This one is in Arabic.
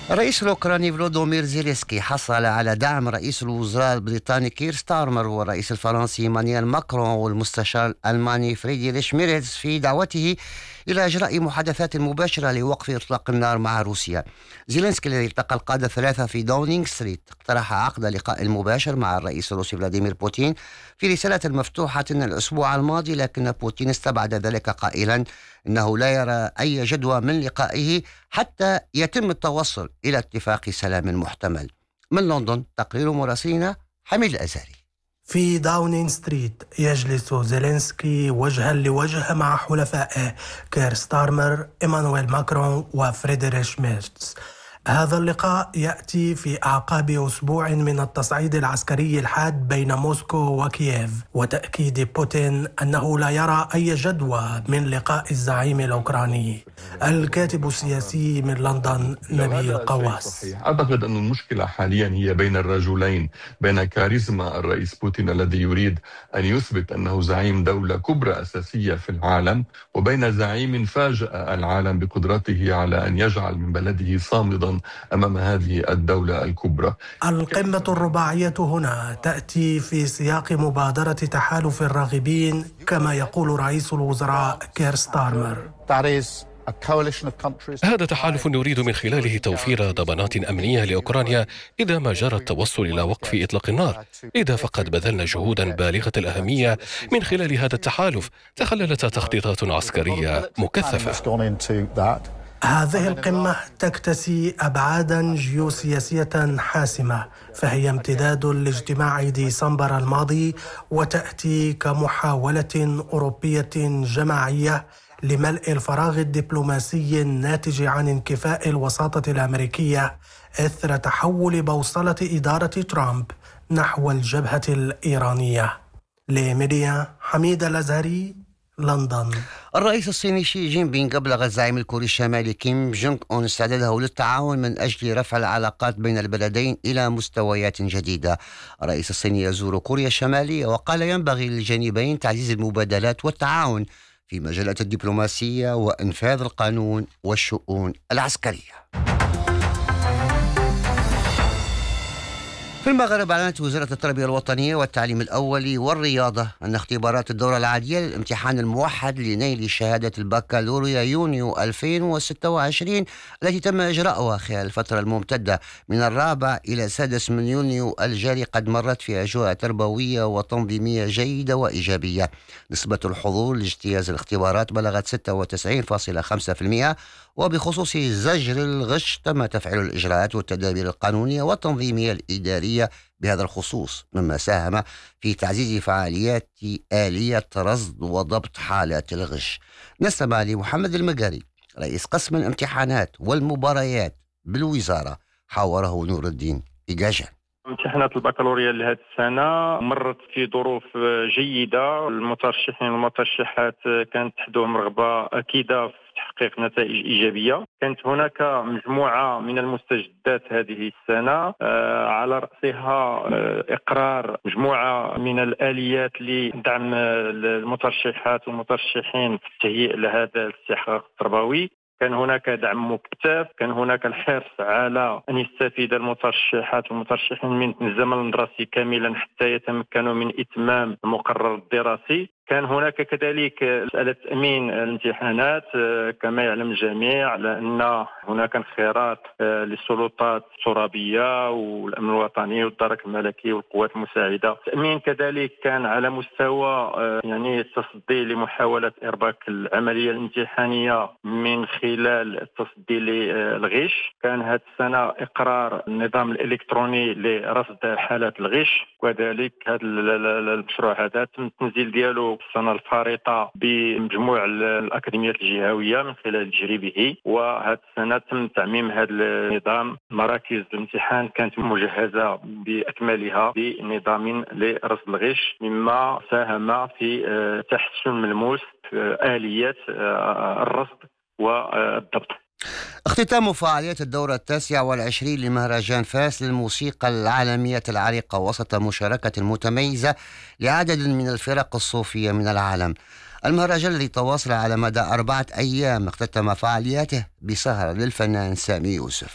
الرئيس الأوكراني فلودومير زيلينسكي حصل على دعم رئيس الوزراء البريطاني كير ستارمر والرئيس الفرنسي إيمانويل ماكرون والمستشار الألماني فريدريش ميرتز في دعوته إلى إجراء محادثات مباشرة لوقف إطلاق النار مع روسيا. زيلينسكي الذي التقى القادة الثلاثة في داونينغ ستريت اقترح عقد لقاء مباشر مع الرئيس الروسي فلاديمير بوتين في رسالة مفتوحة الأسبوع الماضي، لكن بوتين استبعد ذلك قائلا إنه لا يرى أي جدوى من لقائه حتى يتم التوصل إلى اتفاق سلام محتمل. من لندن تقرير مراسلنا حميد الأزهري. في داونينغ ستريت يجلس زيلينسكي وجها لوجه مع حلفائه كير ستارمر، إيمانويل ماكرون وفريدريش ميرتز. هذا اللقاء يأتي في أعقاب أسبوع من التصعيد العسكري الحاد بين موسكو وكييف، وتأكيد بوتين أنه لا يرى أي جدوى من لقاء الزعيم الأوكراني. الكاتب السياسي من لندن نبيل قواس: أعتقد أن المشكلة حاليا هي بين الرجلين، بين كاريزما الرئيس بوتين الذي يريد أن يثبت أنه زعيم دولة كبرى أساسية في العالم، وبين زعيم فاجأ العالم بقدرته على أن يجعل من بلده صامدا أمام هذه الدولة الكبرى. القمة الرباعية هنا تأتي في سياق مبادرة تحالف الراغبين كما يقول رئيس الوزراء كير ستارمر. هذا تحالف نريد من خلاله توفير ضمانات أمنية لأوكرانيا إذا ما جرى التوصل إلى وقف إطلاق النار. إذا فقد بذلنا جهودا بالغة الأهمية من خلال هذا التحالف تخللت تخطيطات عسكرية مكثفة. هذه القمة تكتسي أبعادا جيوسياسية حاسمة، فهي امتداد لاجتماع ديسمبر الماضي، وتأتي كمحاولة أوروبية جماعية لملء الفراغ الدبلوماسي الناتج عن انكفاء الوساطة الأمريكية إثر تحول بوصلة إدارة ترامب نحو الجبهة الإيرانية. لميديا حميد الأزهري، لندن. الرئيس الصيني شي جين بينغ أبلغ الزعيم الكوري الشمالي كيم جونغ أون استعداده للتعاون من أجل رفع العلاقات بين البلدين إلى مستويات جديدة. الرئيس الصيني يزور كوريا الشمالية وقال ينبغي للجانبين تعزيز المبادلات والتعاون في مجالات الدبلوماسية وإنفاذ القانون والشؤون العسكرية. في المغرب أعلنت وزارة التربية الوطنية والتعليم الأولي والرياضة أن اختبارات الدورة العادية للامتحان الموحد لنيل شهادة البكالوريا يونيو 2026 التي تم إجراؤها خلال الفترة الممتدة من 4 إلى 6 من يونيو الجاري قد مرت في أجواء تربوية وتنظيمية جيدة وإيجابية. نسبة الحضور لاجتياز الاختبارات بلغت 96.5%، وبخصوص زجر الغش تم تفعيل الإجراءات والتدابير القانونية والتنظيمية الإدارية بهذا الخصوص، مما ساهم في تعزيز فعاليات آلية رصد وضبط حالات الغش. نستمع لمحمد المقاري رئيس قسم الامتحانات والمباريات بالوزارة، حاوره نور الدين إيجاجان. امتحانات البكالوريا لهذه السنة مرت في ظروف جيدة. المترشحين والمترشحات كانت تحدهم رغبة أكيدة في تحقيق نتائج إيجابية. كانت هناك مجموعة من المستجدات هذه السنة، على رأسها إقرار مجموعة من الآليات لدعم المترشحات والمترشحين في التهيئ لهذا الاستحقاق التربوي. كان هناك دعم مكثف، كان هناك الحرص على أن يستفيد المترشحات والمترشحين من الزمن الدراسي كاملا حتى يتمكنوا من إتمام المقرر الدراسي. كان هناك كذلك مسألة تأمين الامتحانات كما يعلم الجميع، لأن هناك انخراط للسلطات الترابية والأمن الوطني والدرك الملكي والقوات المساعدة. التأمين كذلك كان على مستوى التصدي لمحاولة إرباك العملية الامتحانية من خلال التصدي للغش. كان هذه السنة إقرار النظام الإلكتروني لرصد حالات الغش، وكذلك هذا المشروع هذا تم التنزيل ديالو السنة الفارطة بمجموع الأكاديميات الجهوية من خلال تجريبه، وهذه السنة تم تعميم هذا النظام. مراكز الامتحان كانت مجهزة بأكملها بنظام لرصد الغش، مما ساهم في تحسن ملموس في آليات الرصد والضبط. اختتام فعاليات الدورة 29 لمهرجان فاس للموسيقى العالمية العريقة وسط مشاركة متميزة لعدد من الفرق الصوفية من العالم. المهرجان الذي تواصل على مدى 4 أيام اختتم فعالياته بسهرة للفنان سامي يوسف.